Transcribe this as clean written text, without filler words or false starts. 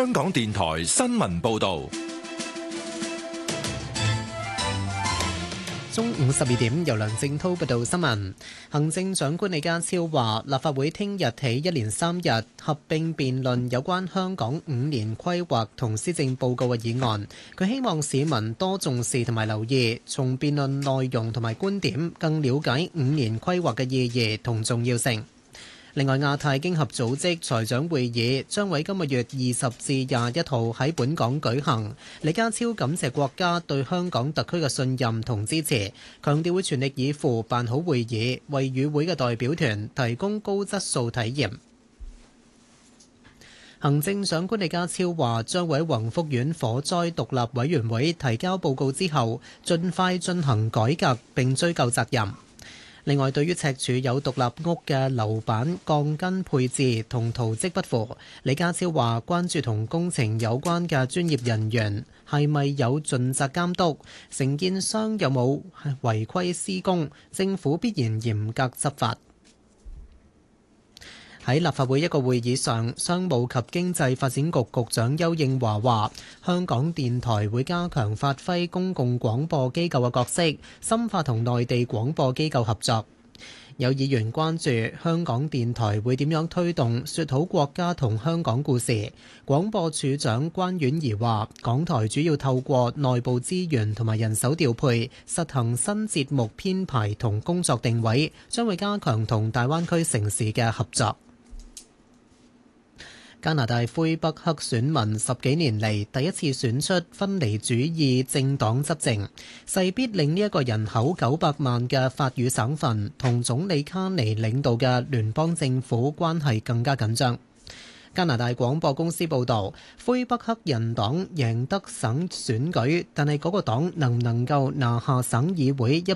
香港電台新聞報道。 中午12點，由梁正濤報道新聞。行政長官李家超話，立法會聽日起一連3日合併辯論有關香港5年規劃同施政報告嘅議案。佢希望市民多重視同埋留意，從辯論內容同埋觀點，更了解5年規劃嘅意義同重要性。另外，亞太經合組織財長會議將喺今個月20至21號喺本港舉行。李家超感謝國家對香港特區嘅信任同支持，強調會全力以赴辦好會議，為與會嘅代表團提供高質素體驗。行政長官李家超話，將會喺宏福苑火災獨立委員會提交報告之後，盡快進行改革並追究責任。另外，對於赤柱有獨立屋嘅樓板鋼筋配置同圖則不符，李家超話關注同工程有關嘅專業人員係咪有盡責監督，承建商有冇違規施工，政府必然嚴格執法。喺立法會一個會議上，商務及經濟發展局局長邱應華話，香港電台會加強發揮公共廣播機構嘅角色，深化同內地廣播機構合作。有議員關注香港電台會點樣推動說好國家同香港故事。廣播處長關婉儀話，港台主要透過內部資源同埋人手調配，實行新節目編排同工作定位，將會加強同大灣區城市嘅合作。加拿大魁北克選民10幾年嚟第一次選出分離主義政黨執政，勢必令呢一個人口900萬嘅法語省份同總理卡尼領導嘅聯邦政府關係更加緊張。加拿大廣播公司報導，魁北克人黨贏得省選舉，但係嗰個黨能唔能夠拿下省議會一